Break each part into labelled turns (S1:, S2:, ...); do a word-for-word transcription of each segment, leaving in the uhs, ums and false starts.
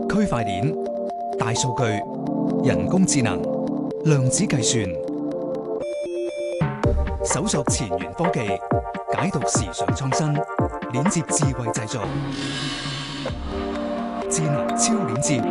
S1: 區塊鏈、大數據、人工智能、量子計算，搜索前沿科技，解讀時尚創新，鏈接智慧製造，智能超鏈接。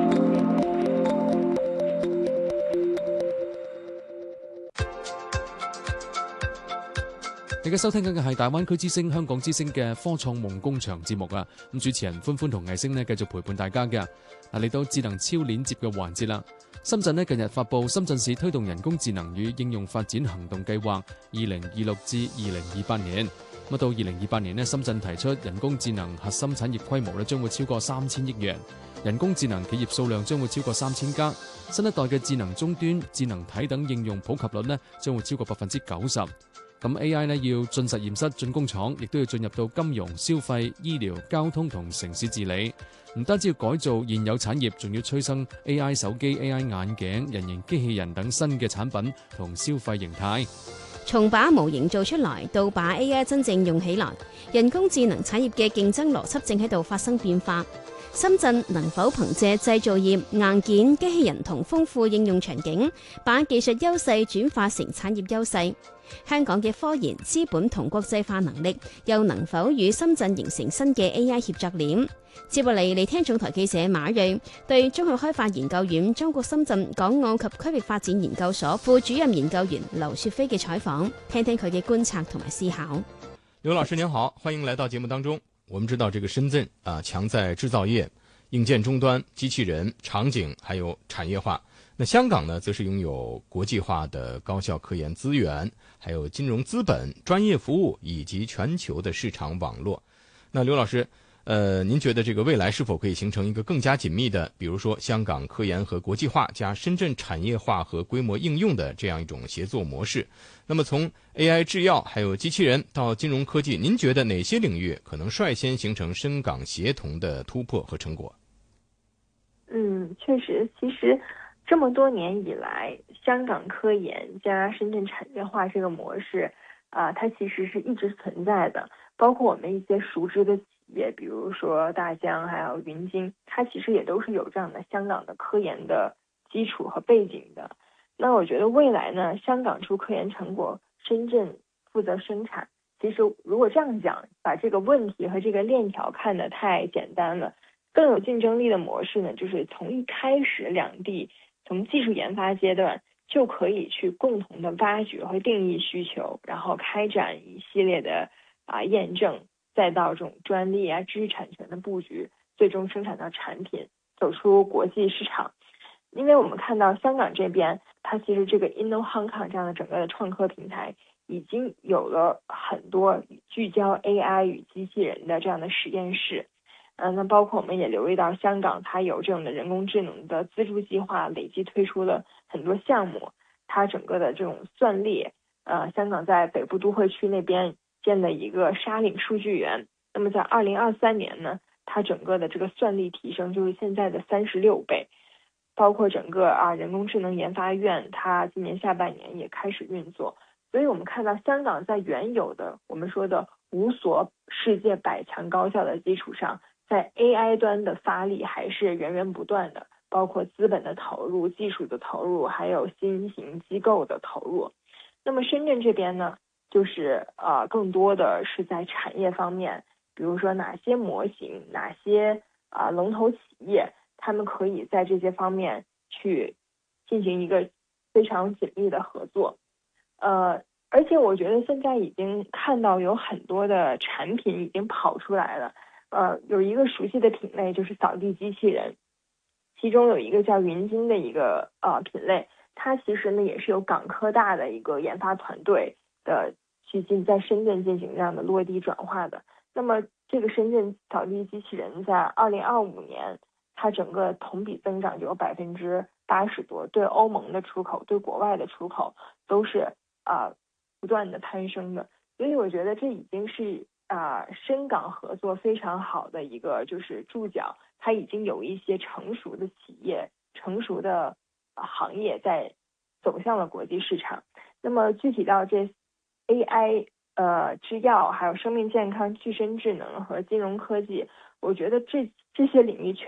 S2: 你而家收聽緊嘅係大灣區之聲、香港之聲嘅科創夢工場節目啊！咁主持人歡歡同藝星呢繼續陪伴大家嘅。嗱，嚟到智能超鏈接嘅環節啦。深圳呢近日發布深圳市推動人工智能與應用發展行動計劃二零二六至二零二八年。咁到二零二八年呢，深圳提出人工智能核心產業規模呢將會超過三千億元，人工智能企業數量將會超過三千家，新一代嘅智能終端、智能體等應用普及率呢將會超過百分之九十。咁 A I 呢要進實驗室、進工廠，亦都要進入到金融、消費、醫療、交通同城市治理。唔單止要改造現有產業，仲要催生 A I 手機、A I 眼鏡、人形機器人等新嘅產品同消費形態。
S3: 從把模型做出來到把 A I 真正用起來，人工智能產業嘅競爭邏輯正喺度發生變化。深圳能否憑借製造業、硬件、機器人同豐富應用場景，把技術優勢轉化成產業優勢？香港嘅科研、資本同國際化能力，又能否與深圳形成新嘅 A I 協作鏈？接落嚟嚟聽總台記者馬瑞對中學開發研究院中國深圳港澳及區域發展研究所副主任研究員劉雪飛嘅採訪，聽聽佢嘅觀察同埋思考。
S4: 劉老師您好，歡迎來到節目當中。我們知道這個深圳啊，強在製造業、硬件終端、機器人、場景，還有產業化。那香港呢，則是擁有國際化的高校科研資源，還有金融資本、專業服務以及全球的市場網絡。那劉老師，呃，您覺得這個未來是否可以形成一個更加緊密的，比如說香港科研和國際化加深圳產業化和規模應用的這樣一種協作模式？那麼從 A I 製藥還有機器人到金融科技，您覺得哪些領域可能率先形成深港協同的突破和成果？
S5: 嗯，確實，其實這麼多年以來，香港科研加深圳產業化這個模式啊、呃，它其實是一直存在的。包括我們一些熟知的企業，比如說大疆還有雲晶，它其實也都是有這樣的香港的科研的基礎和背景的。那我覺得未來呢，香港出科研成果，深圳負責生產。其實如果這樣講，把這個問題和這個鏈條看得太簡單了。更有競爭力的模式呢，就是從一開始兩地從技術研發階段就可以去共同的挖掘和定義需求，然後開展一系列的啊驗證，再到這種專利啊知識產權的布局，最終生產到產品，走出國際市場。因為我們看到香港這邊，它其實這個 Inno Hong Kong 這樣的整個的創科平台已經有了很多聚焦 A I 與機器人的這樣的實驗室。嗯，那包括我們也留意到香港，它有這種的人工智能的資助計劃，累計推出了很多項目。它整個的這種算力，呃，香港在北部都會區那邊建了一個沙嶺數據園。那麼在二零二三年呢，它整個的這個算力提升就是現在的三十六倍。包括整個啊人工智能研發院，它今年下半年也開始運作。所以我們看到香港在原有的我們說的五所世界百強高校的基礎上，在 A I 端的發力還是源源不斷的，包括資本的投入、技術的投入，還有新型機構的投入。那麼深圳這邊呢，就是呃更多的是在產業方面，比如說哪些模型、哪些啊、呃、龍頭企業，他們可以在這些方面去進行一個非常緊密的合作。呃，而且我覺得現在已經看到有很多的產品已經跑出來了。呃，有一個熟悉的品類就是掃地機器人，其中有一個叫雲晶的一個呃品類，它其實呢也是由港科大的一個研發團隊的去進在深圳進行這樣的落地轉化的。那麼這個深圳掃地機器人在二零二五年，它整個同比增長就有百分之八十多，對歐盟的出口、對國外的出口都是啊、呃、不斷的攀升的。所以我覺得這已經是。啊、呃，深港合作非常好的一個就是注腳，它已經有一些成熟的企業、成熟的、呃、行業在走向了國際市場。那麼具體到這 A I、呃製藥、還有生命健康、具身智能和金融科技，我覺得這這些領域確